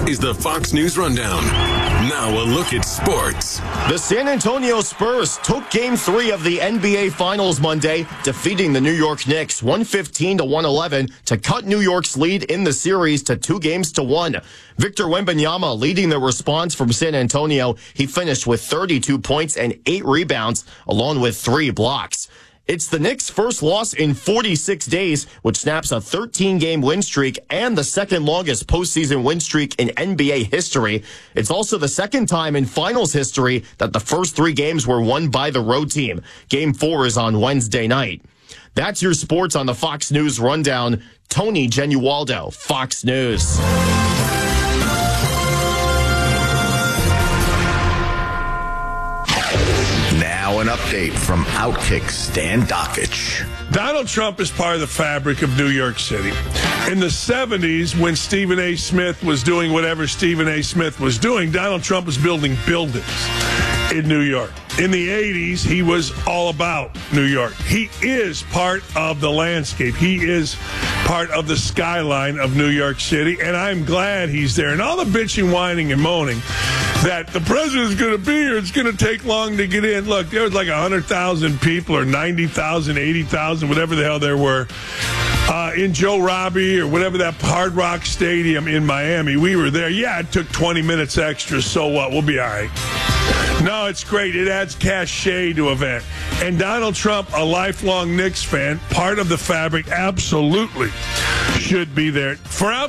is the Fox News Rundown. Now a look at sports. The San Antonio Spurs took Game 3 of the NBA Finals Monday, defeating the New York Knicks 115-111 to cut New York's lead in the series to 2-1. Victor Wembanyama leading the response from San Antonio. He finished with 32 points and 8 rebounds, along with 3 blocks. It's the Knicks' first loss in 46 days, which snaps a 13-game win streak and the second longest postseason win streak in NBA history. It's also the second time in finals history that the first 3 games were won by the road team. Game 4 is on Wednesday night. That's your sports on the Fox News Rundown. Tony Genualdo, Fox News. Now an update from Outkick Stan Dakich. Donald Trump is part of the fabric of New York City. In the 70s, when Stephen A. Smith was doing whatever Stephen A. Smith was doing, Donald Trump was building buildings in New York. In the 80s, he was all about New York. He is part of the landscape. He is part of the skyline of New York City, and I'm glad he's there. And all the bitching, whining, and moaning that the president's going to be here, it's going to take long to get in. Look, there was like 100,000 people or 90,000, 80,000, whatever the hell there were, in Joe Robbie or whatever that Hard Rock Stadium in Miami. We were there. Yeah, it took 20 minutes extra. So what? We'll be all right. No, it's great. It adds cachet to an event. And Donald Trump, a lifelong Knicks fan, part of the fabric, absolutely should be there. For